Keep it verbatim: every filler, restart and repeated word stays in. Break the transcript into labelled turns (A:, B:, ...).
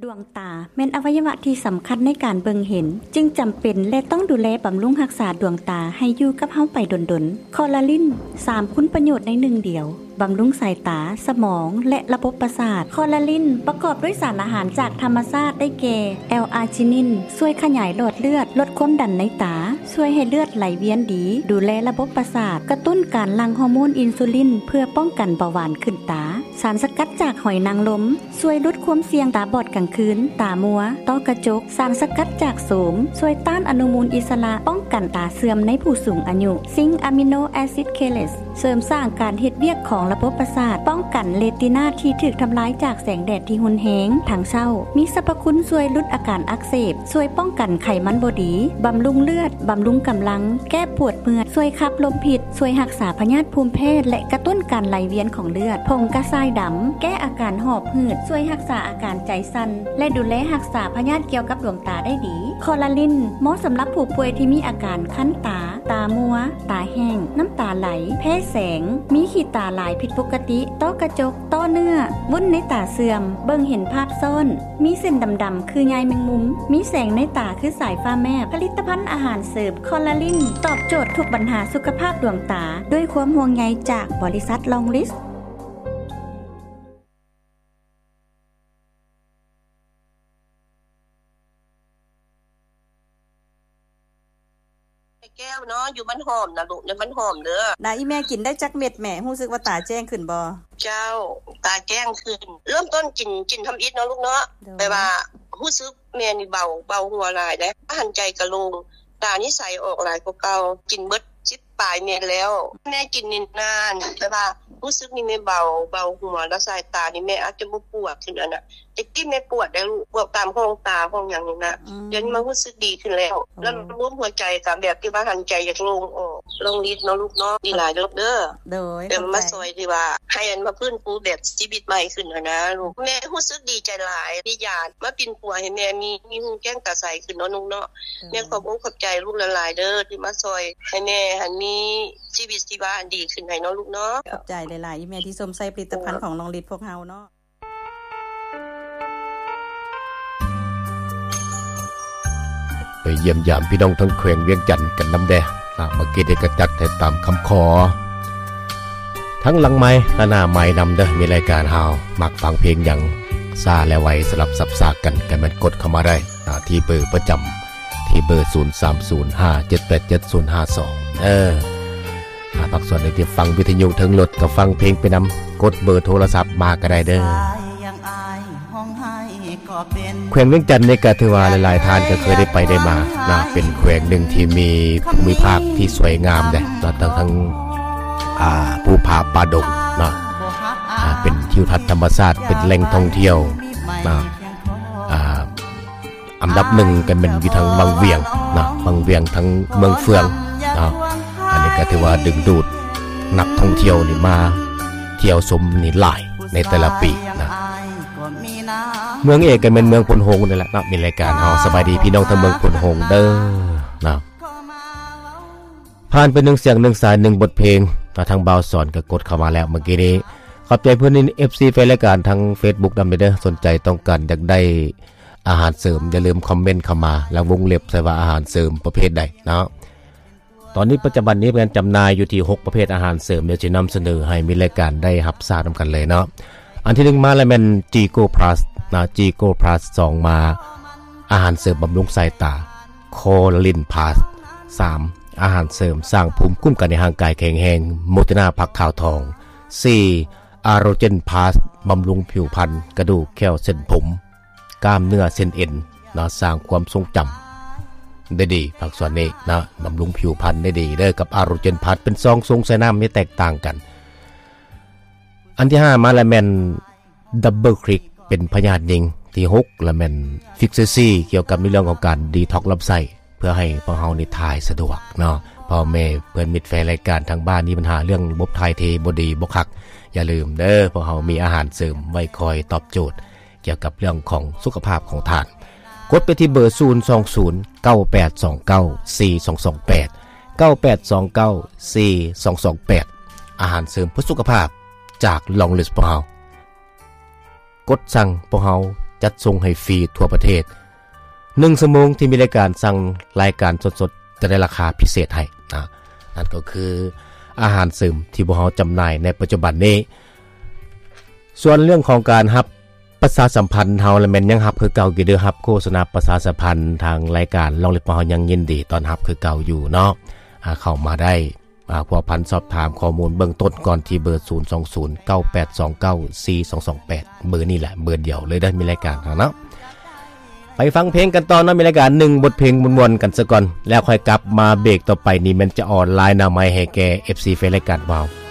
A: ดวงตาแม่นอวัยวะที่สำคัญในการเบิ่งเห็นจึงจำเป็นและต้องดูแลบำรุงรักษาดวงตาให้อยู่กับเฮาไปดนๆคอลาลินสามคุณประโยชน์ในหนึ่งเดียวบำรุงสายตาสมองและระบบประสาทคอลาลินประกอบด้วยสารอาหารจากธรรมชาติได้แก่แอลอาร์จินินช่วยขยายหลอดเลือดลดความดันในตาช่วยให้เลือดไหลเวียนดีดูแลระบบประสาทกระตุ้นการหลั่งฮอร์โมนอินซูลินเพื่อป้องกันเบาหวานขึ้นตาสารสกัดจากหอยนางรมช่วยลดความเสี่ยงตาบอดกลางคืนตามัวต้อกระจกสารสกัดจากโสมช่วยต้านอนุมูลอิสระป้องกันตาเสื่อมในผู้สูงอายุซิงค์อะมิโนแอซิดเคเลสเสริมสร้างการเฮ็ดเวียกของระบบประสาทป้องกันเรตินาที่ถูกทำลายจากแสงแดดที่รุนแรงทางเศร้ามีสรรพคุณช่วยลดอาการอักเสบช่วยป้องกันไขมันบ่ดีบำรุงเลือดบำรุงกำลังแก้ปวดเมื่อยช่วยขับลมพิษช่วยรักษาพยาธิภูมิแพ้และกระตุ้นการไหลเวียนของเลือดผงกระชายดำแก้อาการหอบหืดช่วยรักษาอาการใจสั่นและดูแลรักษาพยาธิเกี่ยวกับดวงตาได้ดีคอลาลินเหมาะสำหรับผู้ป่วยที่มีอาการคั้นตาตามัวตาแห้งน้ำตาไหลแพ้แสงมีขีดตาหลายผิดปกติต้อกระจกต้อเนื้อวุ้นในตาเสื่อมเบิ่งเห็นภาพซ่อนมีเส้นดำๆคือใยแมงมุมมีแสงในตาคือสายฟ้าแมบผลิตภัณฑ์อาหารเสริมคอลลาลินตอบโจทย์ทุกปัญหาสุขภาพดวงตาด้วยความห่วงใยจากบริษัทลองลิส
B: แก้วเนาะอยู่บ้านหอมนะลูกในบ้านหอมเด้อ
C: น่ะอีแม่กินได้จักเม็ดแม่รู้สึกว่าตาแจ้งขึ้นบ่
B: เจ้าตาแจ้งขึ้นเริ่มต้นกินกินทำอิฐเนาะลูกเนาะแปลว่ารู้สึกแม่นี่เบาเบาหัวหลายได้หันใจกระโลงตานี่ใสออกหลายกว่าเก่ากินเบิดสิบปลายเม็ดแล้วแม่กินนิดนานแปลว่ารู้สึกนี่แม่เบาเบาหัวแล้วสายตานี่แม่อาจจะบ่ปวดขึ้นอันน่ะแต่ที่แม่ปวดได้ลูกปวดตามห้องตาห้องหยังนี่นะเดี๋ยวนี้มันรู้สึกดีขึ้นแล้วแล้วรวมหัวใจตามแบบที่ว่าหันใจอยากลงออกลงฤทธิ์เนาะลูกเนาะดีหลายเด้อเด้อ
C: โดย
B: แต่มาซอยที่ว่าให้อันมาฟื้นฟูแบบชีวิตใหม่ขึ้นนะลูกแม่รู้สึกดีใจหลายที่ญาติมาปิ่นปัวให้แม่มีมีหูแก้งตาใสขึ้นเนาะลูกเนาะแม่ขอบอกขอบใจลูกหลายๆเด้อที่มาซอยให้แม่หันมีชีวิตชีวาอันดีขึ้นให้เนาะลูกเนาะ
C: ขอบใจหลายๆอีแม่ที่สมใส่ผลิตภัณฑ์ของน้องฤทธิ์พวกเฮาเนาะ
D: ไปเยี่ยมยามพี่น้องทั้งแขวงเวียงจันทน์กันนำแดอ่ะเมื่อกี้ได้กระจัดให้ตามคำขอทั้งหลังไม้และหน้าไม้นำเด้อมีรายการเฮามักฟังเพลงหยังซ่าและไวสลับซับซากกันกันมันกดเข้ามาได้ที่เบอร์ประจำที่เบอร์ศูนย์ สาม ศูนย์ ห้า เจ็ด แปด เจ็ด ศูนย์ ห้า สองเออหาพักส่วนในที่ฟังวิทยุถึงรถก็ฟังเพลงไปนำกดเบอร์โทรศัพท์มาก็ได้เด้อแขวงเวียงจันทน์นี่ก็ถือว่าหลายๆท่านก็เคยได้ไปได้มานะเป็นแขวงหนึ่งที่มีภูมิภาคที่สวยงามเด้อทั้งทั้งอ่าภูผาป่าดงนะอ่าเป็นทิวทัศน์ธรรมชาติเป็นแหล่งท่องเที่ยวนะอ่าอันดับหนึ่งก็เป็นอยู่ทางบางเวียงนะบางเวียงทั้งเมืองเฟืองนะอันนี้ก็ถือว่าดึงดูดนักท่องเที่ยวนี่มาเที่ยวชมนี่หลายในแต่ละปีนะเมืองเอกก็เป็นเมืองพลหงส์นี่แหละนะมีรายการเฮาสบายดีพี่น้องทั้งเมืองพลหงส์เด้อนะผ่านไปหนึ่งเสียงหนึ่งสายหนึ่งบทเพลงทางบ่าวสอนก็กดเข้ามาแล้วเมื่อกี้นี้ขอบใจเพื่อนใน เอฟ ซี แฟนรายการทาง Facebook นำเด้อสนใจต้องการอยากได้อาหารเสริมอย่าลืมคอมเมนต์เข้ามาแล้ววงเล็บใส่ว่าอาหารเสริมประเภทใดเนาะตอนนี้ปัจจุบันนี้เป็นจำหน่ายอยู่ที่หกประเภทอาหารเสริมเดี๋ยวจะนำเสนอให้มีรายการได้รับทราบนำกันเลยเนาะอันที่หนึ่งมาแล้วเป็น Gigo Plus นะ Gigo Plus สองมาอาหารเสริมบำรุงสายตา Colalin Plus สามอาหารเสริมสร้างภูมิคุ้มกันในร่างกายแข็งแรงโมตินาผักขาวทองสี่ Arogen Plus บำรุงผิวพรรณกระดูกแข้วเส้นผมกล้ามเนื้อเส้นเอ็นนะสร้างความทรงจำได้ดีผักส่วนนี้นะบำรุงผิวพรรณได้ดีเด้อกับ Arogen Plus เป็นซองทรงใส่น้ำไม่แตกต่างกันอันที่ห้ามาแล้วแม่น Double Click เป็นพยาธิยิงที่หกแล้วแม่น Fixie เกี่ยวกับในเรื่องของการดีท็อกซ์ลำไส้เพื่อให้พวกเฮานี่ถ่ายสะดวกเนาะพ่อแม่เพื่อนมิตรแฟนรายการทางบ้านมีปัญหาเรื่องระบบถ่ายเทบ่ดีบ่คักอย่าลืมเด้อพวกเฮามีอาหารเสริมไว้คอยตอบโจทย์เกี่ยวกับเรื่องของสุขภาพของท่านกดไปที่เบอร์ศูนย์ สอง ศูนย์ เก้า แปด สอง เก้า สี่ สอง สอง แปด เก้า แปด สอง เก้า สี่ สอง สอง แปดอาหารเสริมเพื่อสุขภาพจากลองลิสต์พวกเฮากดสั่งพวกเฮาจัดส่งให้ฟรีทั่วประเทศหนึ่งชั่วโมงที่มีรายการสั่งรายการสดๆจะได้ราคาพิเศษให้นะนั่นก็คืออาหารเสริมที่พวกเราจำหน่ายในปัจจุบันนี้ส่วนเรื่องของการรับประชาสัมพันธ์เฮาและแม่นยังรับคือเก่าอยู่เด้อครับโฆษณาประชาสัมพันธ์ทางรายการลองเล็บเฮายังยินดีต้อนรับคือเก่าอยู่เนาะเข้ามาได้อ่าพัวพันสอบถามข้อมูลเบื้องต้นก่อนที่เบอร์ศูนย์ สอง ศูนย์ เก้า แปด สอง เก้า สี่ สอง สอง แปดเบอร์นี่แหละเบอร์เดียวเลยได้มีรายการเนาะไปฟังเพลงกันต่อเนาะมีรายการหนึ่งบทเพลงม่วนๆกันซะก่อนแล้วค่อยกลับมาเบรกต่อไปนี่มันจะออนไลน์นำมาให้แก เอฟ ซี เฟซรายการเว้า